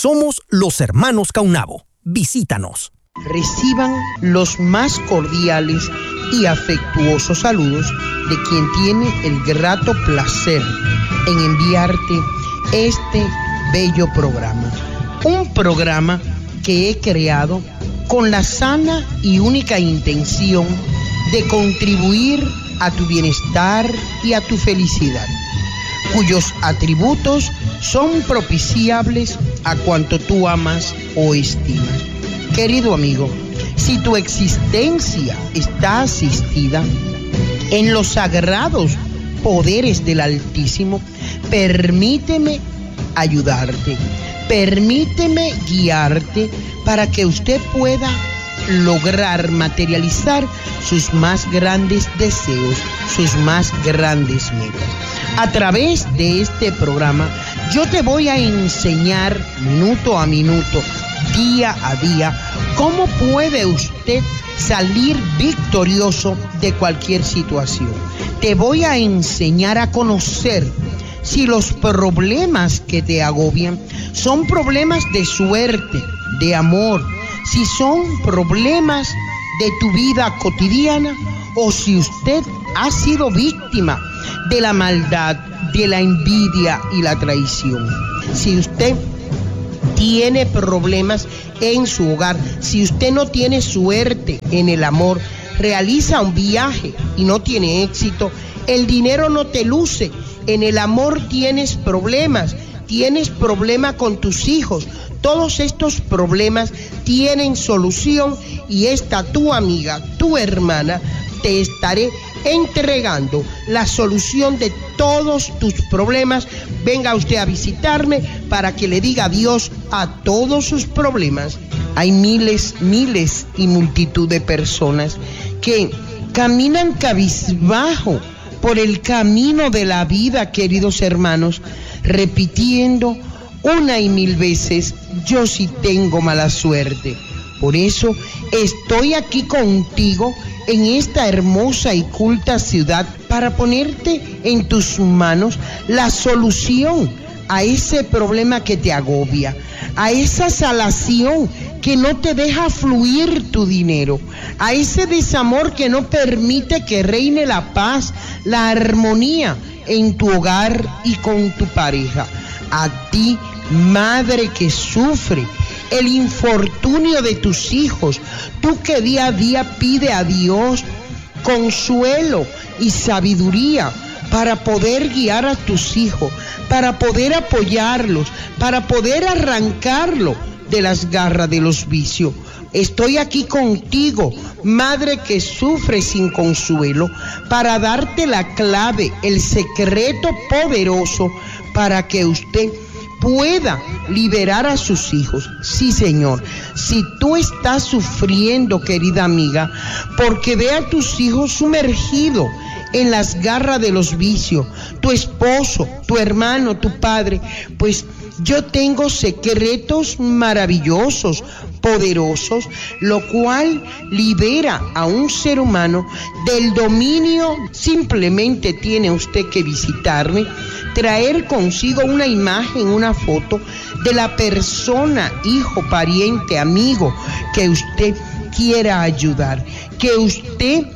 Somos los hermanos Caunabo. Visítanos. Reciban los más cordiales y afectuosos saludos de quien tiene el grato placer en enviarte este bello programa. Un programa que he creado con la sana y única intención de contribuir a tu bienestar y a tu felicidad, cuyos atributos son propiciables a cuanto tú amas o estimas. Querido amigo, si tu existencia está asistida en los sagrados poderes del Altísimo, permíteme ayudarte, permíteme guiarte para que usted pueda lograr materializar sus más grandes deseos, sus más grandes metas. A través de este programa, yo te voy a enseñar minuto a minuto, día a día, cómo puede usted salir victorioso de cualquier situación. Te voy a enseñar a conocer si los problemas que te agobian son problemas de suerte, de amor, si son problemas de tu vida cotidiana o si usted ha sido víctima de la maldad, de la envidia y la traición. Si usted tiene problemas en su hogar, si usted no tiene suerte en el amor, realiza un viaje y no tiene éxito, el dinero no te luce, en el amor tienes problemas con tus hijos, todos estos problemas tienen solución y esta tu amiga, tu hermana, te estaré entregando la solución de todos tus problemas. Venga usted a visitarme para que le diga adiós a todos sus problemas. Hay miles y multitud de personas que caminan cabizbajo por el camino de la vida, queridos hermanos, repitiendo una y mil veces: yo sí tengo mala suerte. Por eso estoy aquí contigo en esta hermosa y culta ciudad para ponerte en tus manos la solución a ese problema que te agobia, a esa salación que no te deja fluir tu dinero, a ese desamor que no permite que reine la paz, la armonía en tu hogar y con tu pareja. A ti, madre que sufre el infortunio de tus hijos, tú que día a día pide a Dios consuelo y sabiduría para poder guiar a tus hijos, para poder apoyarlos, para poder arrancarlo de las garras de los vicios. Estoy aquí contigo, madre que sufre sin consuelo, para darte la clave, el secreto poderoso para que usted pueda liberar a sus hijos. Sí, Señor, si tú estás sufriendo, querida amiga, porque ve a tus hijos sumergidos en las garras de los vicios, tu esposo, tu hermano, tu padre, pues yo tengo secretos maravillosos, poderosos, lo cual libera a un ser humano del dominio. Simplemente tiene usted que visitarme, traer consigo una imagen, una foto de la persona, hijo, pariente, amigo que usted quiera ayudar, que usted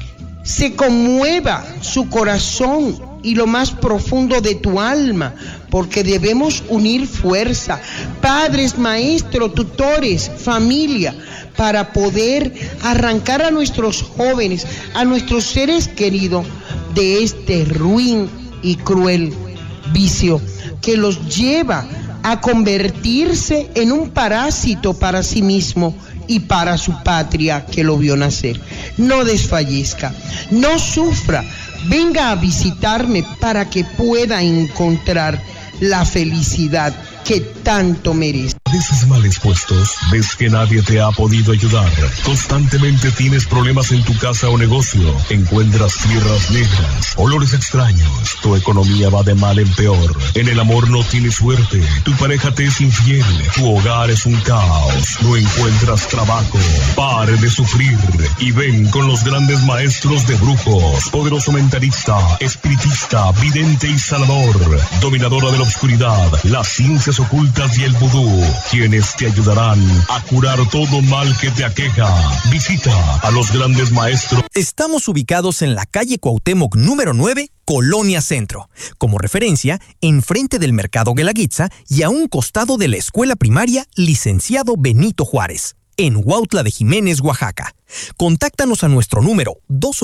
se conmueva su corazón y lo más profundo de tu alma, porque debemos unir fuerza, padres, maestros, tutores, familia, para poder arrancar a nuestros jóvenes, a nuestros seres queridos de este ruin y cruel vicio que los lleva a convertirse en un parásito para sí mismo y para su patria que lo vio nacer. No desfallezca, no sufra, venga a visitarme para que pueda encontrar la felicidad que tanto merece. A veces mal expuestos, ves que nadie te ha podido ayudar. Constantemente tienes problemas en tu casa o negocio. Encuentras tierras negras, olores extraños. Tu economía va de mal en peor. En el amor no tienes suerte. Tu pareja te es infiel. Tu hogar es un caos. No encuentras trabajo. Pare de sufrir y ven con los grandes maestros de brujos. Poderoso mentalista, espiritista, vidente y sanador. Dominadora de la oscuridad, las ciencias artes ocultas y el vudú, quienes te ayudarán a curar todo mal que te aqueja. Visita a los grandes maestros. Estamos ubicados en la calle Cuauhtémoc número 9, Colonia Centro. Como referencia, enfrente del Mercado Guelaguetza y a un costado de la escuela primaria Licenciado Benito Juárez, en Huautla de Jiménez, Oaxaca. Contáctanos a nuestro número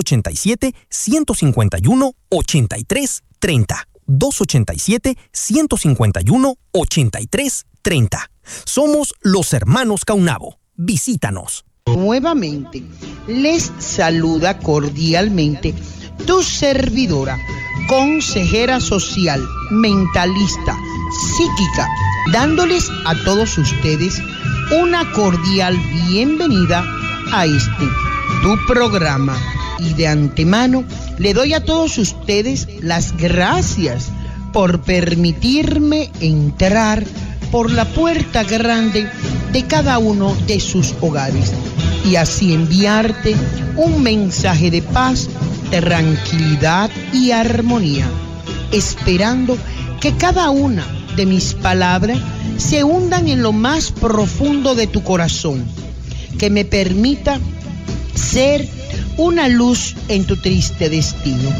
287-151-8330. 287-151-8330. Somos los hermanos Caunabo. Visítanos. Nuevamente, les saluda cordialmente tu servidora, consejera social, mentalista, psíquica, dándoles a todos ustedes una cordial bienvenida a tu programa. Y de antemano le doy a todos ustedes las gracias por permitirme entrar por la puerta grande de cada uno de sus hogares y así enviarte un mensaje de paz, tranquilidad y armonía, esperando que cada una de mis palabras se hundan en lo más profundo de tu corazón, que me permita ser una luz en tu triste destino.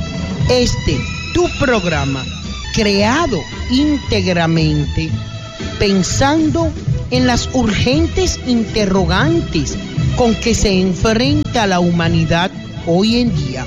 Tu programa, creado íntegramente pensando en las urgentes interrogantes con que se enfrenta la humanidad hoy en día.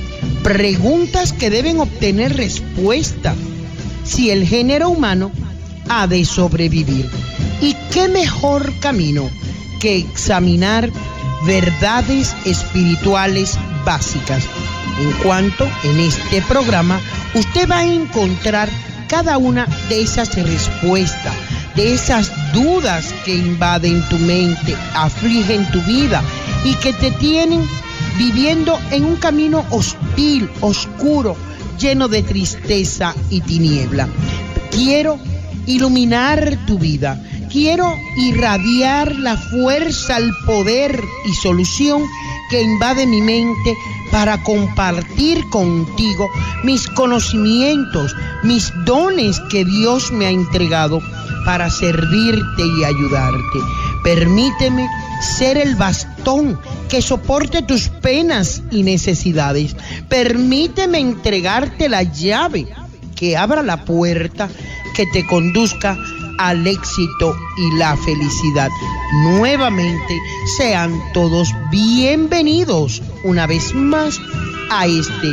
Preguntas que deben obtener respuesta si el género humano ha de sobrevivir. ¿Y qué mejor camino que examinar verdades espirituales básicas? En cuanto en este programa usted va a encontrar cada una de esas respuestas, de esas dudas que invaden tu mente, afligen tu vida y que te tienen viviendo en un camino hostil, oscuro, lleno de tristeza y tiniebla. Quiero iluminar tu vida. Quiero irradiar la fuerza, el poder y solución que invade mi mente para compartir contigo mis conocimientos, mis dones que Dios me ha entregado para servirte y ayudarte. Permíteme ser el bastón que soporte tus penas y necesidades. Permíteme entregarte la llave que abra la puerta que te conduzca al éxito y la felicidad. Nuevamente, sean todos bienvenidos una vez más a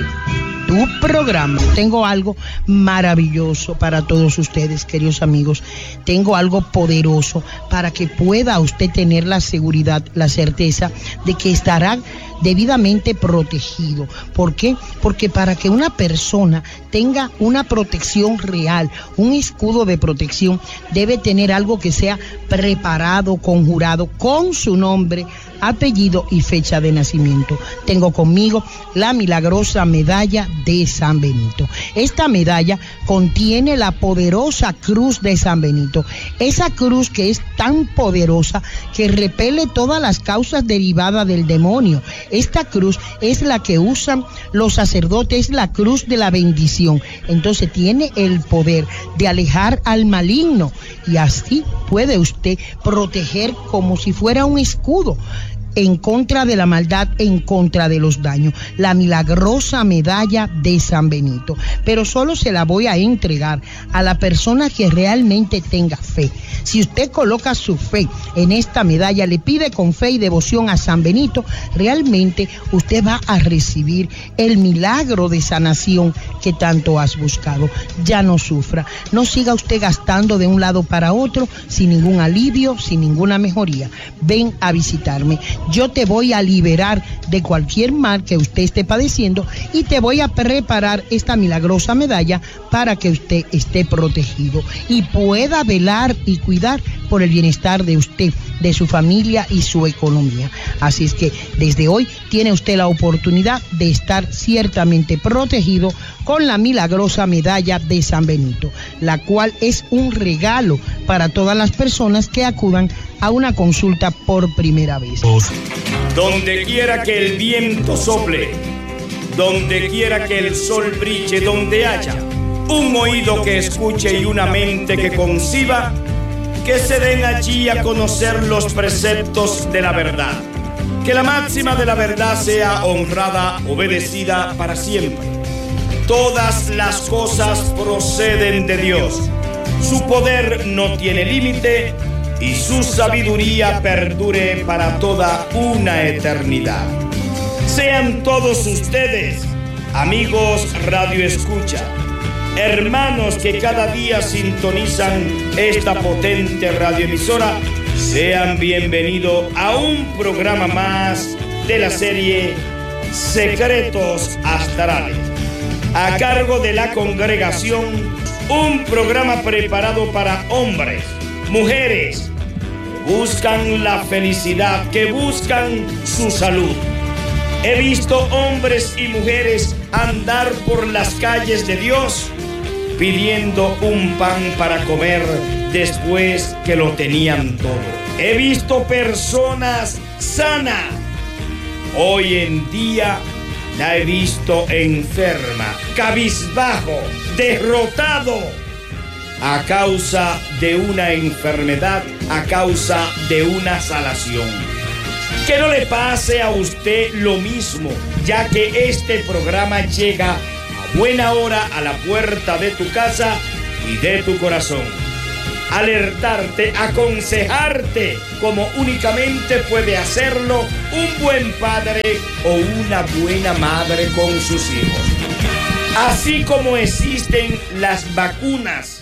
tu programa. Tengo algo maravilloso para todos ustedes, queridos amigos. Tengo algo poderoso para que pueda usted tener la seguridad, la certeza de que estará debidamente protegido. ¿Por qué? Porque para que una persona tenga una protección real, un escudo de protección, debe tener algo que sea preparado, conjurado con su nombre, apellido y fecha de nacimiento. Tengo conmigo la milagrosa medalla de San Benito. Esta medalla contiene la poderosa cruz de San Benito. Esa cruz que es tan poderosa que repele todas las causas derivadas del demonio. Esta cruz es la que usan los sacerdotes, es la cruz de la bendición. Entonces tiene el poder de alejar al maligno y así puede usted proteger como si fuera un escudo en contra de la maldad, en contra de los daños. La milagrosa medalla de San Benito. Pero solo se la voy a entregar a la persona que realmente tenga fe. Si usted coloca su fe en esta medalla, le pide con fe y devoción a San Benito, realmente usted va a recibir el milagro de sanación que tanto has buscado. Ya no sufra, no siga usted gastando de un lado para otro sin ningún alivio, sin ninguna mejoría. Ven a visitarme. Yo te voy a liberar de cualquier mal que usted esté padeciendo y te voy a preparar esta milagrosa medalla para que usted esté protegido y pueda velar y cuidar por el bienestar de usted, de su familia y su economía. Así es que desde hoy tiene usted la oportunidad de estar ciertamente protegido con la milagrosa medalla de San Benito, la cual es un regalo para todas las personas que acudan a una consulta por primera vez. Donde quiera que el viento sople, donde quiera que el sol brille, donde haya un oído que escuche y una mente que conciba, que se den allí a conocer los preceptos de la verdad. Que la máxima de la verdad sea honrada, obedecida para siempre. Todas las cosas proceden de Dios. Su poder no tiene límite y su sabiduría perdure para toda una eternidad. Sean todos ustedes, amigos Radio Escucha, hermanos que cada día sintonizan esta potente radioemisora, sean bienvenidos a un programa más de la serie Secretos Astrales, a cargo de la congregación, un programa preparado para hombres, mujeres, que buscan la felicidad, que buscan su salud. He visto hombres y mujeres andar por las calles de Dios pidiendo un pan para comer después que lo tenían todo. He visto personas sanas. Hoy en día la he visto enferma, cabizbajo, derrotado, a causa de una enfermedad, a causa de una salación. Que no le pase a usted lo mismo, ya que este programa llega a buena hora a la puerta de tu casa y de tu corazón. Alertarte, aconsejarte, como únicamente puede hacerlo un buen padre o una buena madre con sus hijos. Así como existen las vacunas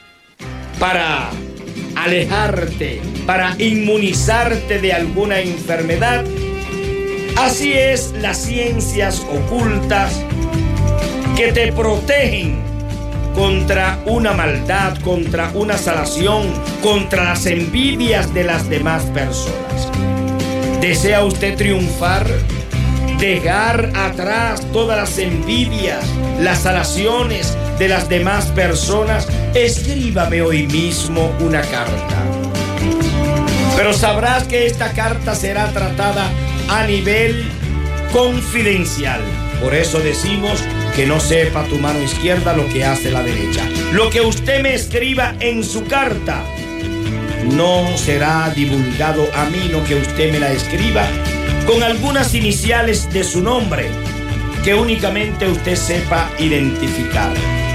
para alejarte, para inmunizarte de alguna enfermedad, así es las ciencias ocultas que te protegen contra una maldad, contra una salación, contra las envidias de las demás personas. ¿Desea usted triunfar? Dejar atrás todas las envidias, las salaciones de las demás personas. Escríbame hoy mismo una carta. Pero sabrás que esta carta será tratada a nivel confidencial. Por eso decimos que no sepa tu mano izquierda lo que hace la derecha. Lo que usted me escriba en su carta no será divulgado a menos que usted me la escriba con algunas iniciales de su nombre que únicamente usted sepa identificar.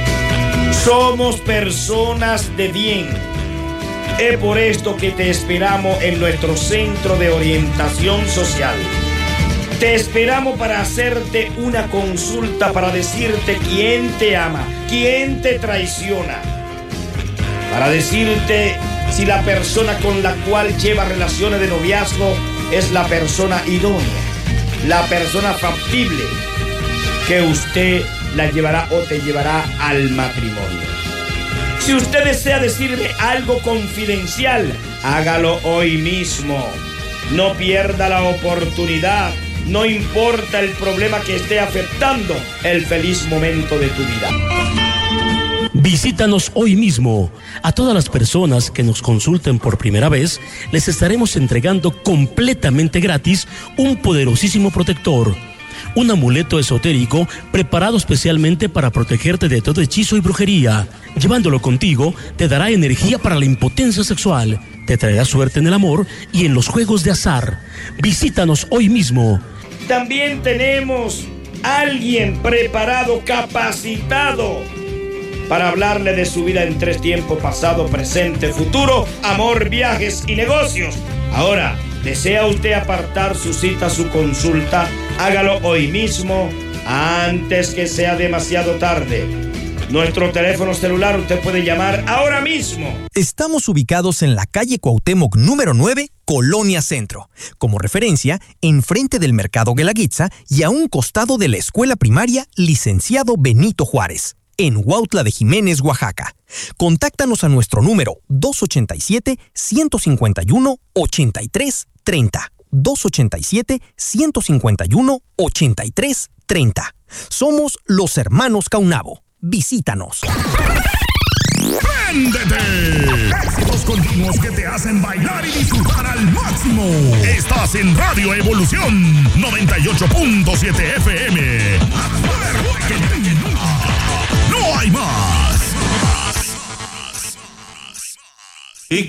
Somos personas de bien. Es por esto que te esperamos en nuestro centro de orientación social. Te esperamos para hacerte una consulta, para decirte quién te ama, quién te traiciona, para decirte si la persona con la cual lleva relaciones de noviazgo es la persona idónea, la persona factible que usted la llevará o te llevará al matrimonio. Si usted desea decirme algo confidencial, hágalo hoy mismo. No pierda la oportunidad. No importa el problema que esté afectando el feliz momento de tu vida. Visítanos hoy mismo. A todas las personas que nos consulten por primera vez, les estaremos entregando completamente gratis un poderosísimo protector. Un amuleto esotérico preparado especialmente para protegerte de todo hechizo y brujería. Llevándolo contigo, te dará energía para la impotencia sexual, te traerá suerte en el amor y en los juegos de azar. Visítanos hoy mismo. También tenemos a alguien preparado, capacitado, para hablarle de su vida en 3 tiempos: pasado, presente, futuro, amor, viajes y negocios. Ahora, ¿desea usted apartar su cita, su consulta? Hágalo hoy mismo, antes que sea demasiado tarde. Nuestro teléfono celular usted puede llamar ahora mismo. Estamos ubicados en la calle Cuauhtémoc número 9, Colonia Centro. Como referencia, enfrente del Mercado Guelaguetza y a un costado de la escuela primaria Licenciado Benito Juárez, en Huautla de Jiménez, Oaxaca. Contáctanos a nuestro número 287-151-8330. 287-151-8330. Somos los hermanos Caunabo. Visítanos. ¡Préndete! Éxitos continuos que te hacen bailar y disfrutar al máximo. Estás en Radio Evolución 98.7 FM. ¡A fuerte que llegue!